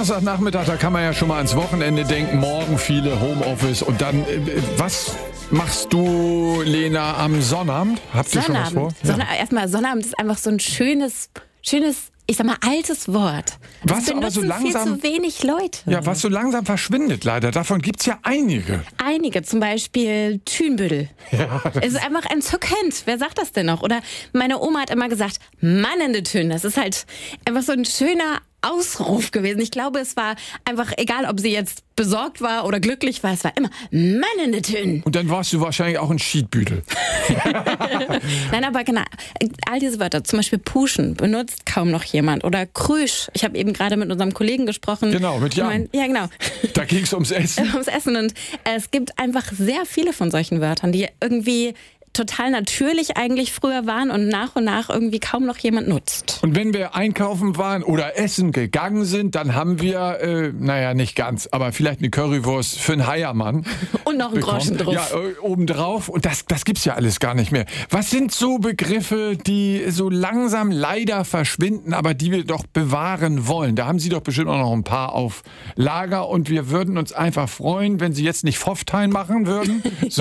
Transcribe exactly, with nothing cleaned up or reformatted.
Donnerstagnachmittag, da kann man ja schon mal ans Wochenende denken. Morgen viele Homeoffice. Und dann, äh, was machst du, Lena, am Sonnabend? Habt ihr schon was vor? Sonnabend. Ja. Erstmal, Sonnabend ist einfach so ein schönes, schönes, ich sag mal, altes Wort. Das Was benutzen aber so langsam, viel zu wenig Leute. Ja, was so langsam verschwindet leider. Davon gibt's ja einige. Einige, zum Beispiel Thünbüttel. Ja, Es ist einfach entzückend. Wer sagt das denn noch? Oder meine Oma hat immer gesagt, Mann in de Thün. Das ist halt einfach so ein schöner Ausruf gewesen. Ich glaube, es war einfach, egal ob sie jetzt besorgt war oder glücklich war, es war immer Mann in de Thün. Und dann warst du wahrscheinlich auch ein Schiedbüdel. Nein, aber genau, all diese Wörter, zum Beispiel Puschen, benutzt kaum noch jemand. Oder Krüsch. Ich habe eben gerade mit unserem Kollegen gesprochen. Genau, mit Jan. Mein, ja, genau. Da ging's ums Essen. ums Essen. Und es gibt einfach sehr viele von solchen Wörtern, die irgendwie total natürlich eigentlich früher waren und nach und nach irgendwie kaum noch jemand nutzt. Und wenn wir einkaufen waren oder essen gegangen sind, dann haben wir, äh, naja, nicht ganz, aber vielleicht eine Currywurst für einen Heiermann. Und noch einen bekommen. Groschen drauf. Ja, äh, obendrauf. Und das, das gibt's ja alles gar nicht mehr. Was sind so Begriffe, die so langsam leider verschwinden, aber die wir doch bewahren wollen? Da haben Sie doch bestimmt auch noch ein paar auf Lager. Und wir würden uns einfach freuen, wenn Sie jetzt nicht Pfofftein machen würden,